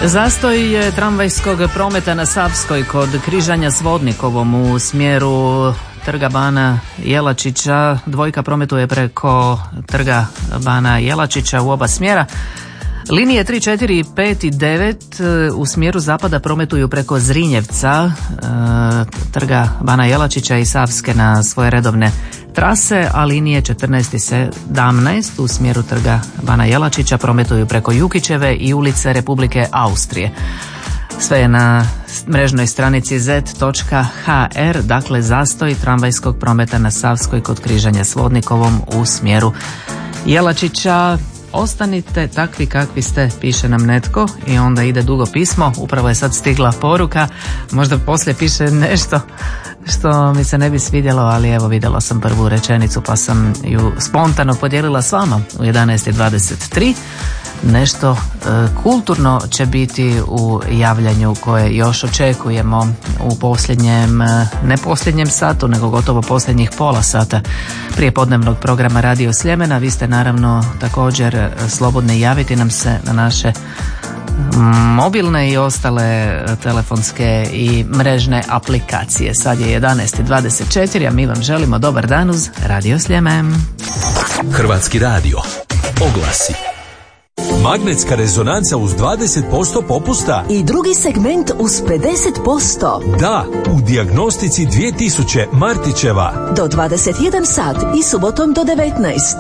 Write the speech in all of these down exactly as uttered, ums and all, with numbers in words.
Zastoj je tramvajskog prometa na Savskoj kod križanja s Vodnikovom u smjeru Trga Bana Jelačića. Dvojka prometuje preko Trga Bana Jelačića u oba smjera. Linije tri, četiri, pet i devet u smjeru zapada prometuju preko Zrinjevca, Trga Bana Jelačića i Savske na svoje redovne trase, a linije četrnaest i sedamnaest u smjeru Trga Bana Jelačića prometuju preko Jukićeve i ulice Republike Austrije. Sve je na mrežnoj stranici zet točka ha er, dakle zastoj tramvajskog prometa na Savskoj kod križanja s Vodnikovom u smjeru Jelačića. Ostanite takvi kakvi ste, piše nam netko, i onda ide dugo pismo. Upravo je sad stigla poruka, možda poslije piše nešto što mi se ne bi svidjelo, ali evo vidjela sam prvu rečenicu pa sam ju spontano podijelila s vama u jedanaest i dvadeset tri. Nešto e, kulturno će biti u javljanju koje još očekujemo u posljednjem, ne posljednjem satu, nego gotovo posljednjih pola sata prije podnevnog programa Radio Sljemena. Vi ste naravno također slobodni javiti nam se na naše mobilne i ostale telefonske i mrežne aplikacije. Sad je jedanaest i dvadeset četiri, a mi vam želimo dobar dan uz Radio Sljemen. Hrvatski radio. Oglasi. Magnetska rezonanca uz dvadeset posto popusta. I drugi segment uz pedeset posto. Da, u dijagnostici dvije tisuće Martićeva. Do dvadeset jedan sat i subotom do devetnaest.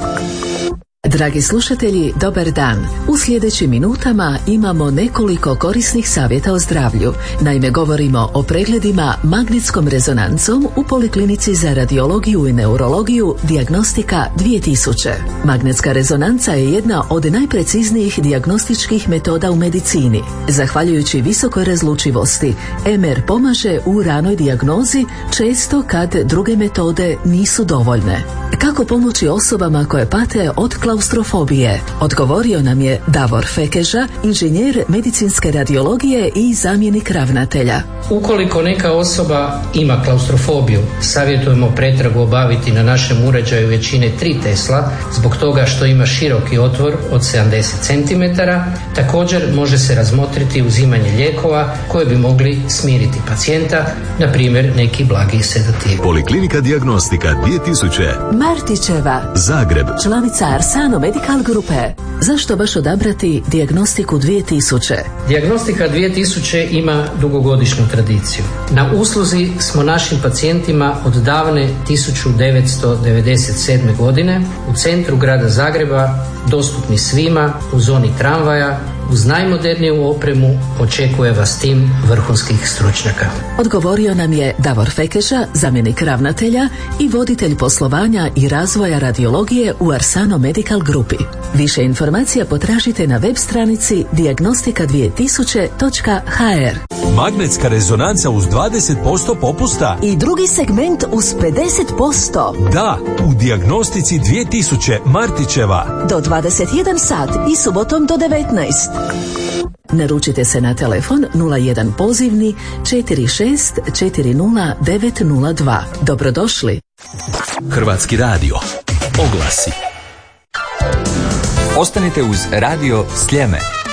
Dragi slušatelji, dobar dan. U sljedećim minutama imamo nekoliko korisnih savjeta o zdravlju. Naime, govorimo o pregledima magnetskom rezonancom u Poliklinici za radiologiju i neurologiju Dijagnostika dvije tisuće. Magnetska rezonanca je jedna od najpreciznijih dijagnostičkih metoda u medicini. Zahvaljujući visokoj razlučivosti, em er pomaže u ranoj dijagnozi često kad druge metode nisu dovoljne. Kako pomoći osobama koje pate od klaustrofobije? Odgovorio nam je Davor Fekeža, inženjer medicinske radiologije i zamjenik ravnatelja. Ukoliko neka osoba ima klaustrofobiju, savjetujemo pretragu obaviti na našem uređaju većine tri Tesla, zbog toga što ima široki otvor od sedamdeset centimetara. Također može se razmotriti uzimanje lijekova koje bi mogli smiriti pacijenta, na primjer neki blagi sedativ. Poliklinika Dijagnostika dvije tisuće. Martićeva, Zagreb, članica Arsano Medical Grupe. Zašto baš odabrati Dijagnostiku dvije tisuće? Dijagnostika dvije tisuće ima dugogodišnju tradiciju. Na usluzi smo našim pacijentima od davne tisuću devetsto devedeset sedme. godine u centru grada Zagreba, dostupni svima u zoni tramvaja, uz najmoderniju opremu. Očekuje vas tim vrhunskih stručnjaka. Odgovorio nam je Davor Fekeža, zamjenik ravnatelja i voditelj poslovanja i razvoja radiologije u Arsano Medical Grupi. Više informacija potražite na web stranici dijagnostika dvije tisuće točka ha er. Magnetska rezonanca uz dvadeset posto popusta. I drugi segment uz pedeset posto. Da, u dijagnostici dvije tisuće Martićeva. Do dvadeset jedan sat i subotom do devetnaest. Naručite se na telefon nula jedan pozivni četiri šest četiri nula devet nula dva. Dobrodošli. Hrvatski radio. Oglasi. Ostanite uz Radio Sljeme.